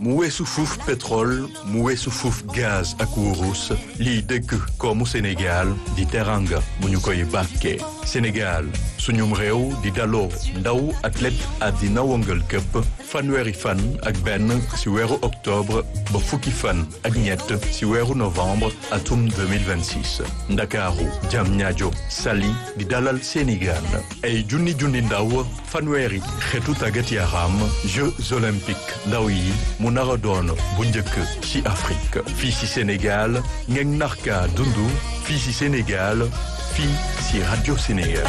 mu weesu fuuf pétrole mu weesu fuuf gaz ak wurus lii dëkk koomu Sénégal di teranga bu ñu koy bàkkee Sénégal suñum réew di daloo ndaw athlète àddina wëngal këpp fanweeri fan ak benn ci weeru octobre ba fukki fan ak ñett ci weeru novembre atum 2026 Ndakaaru Diamniadio Saly di dalal Sénégal ay junni ndaw fanweeri xeetu tàggat yaram Jeux olympiques ndaw yi mu nara doon bu njëkk ci Afrique fii ci Sénégal ngeen narka dundu fii ci Sénégal fii ci Radio Sénégal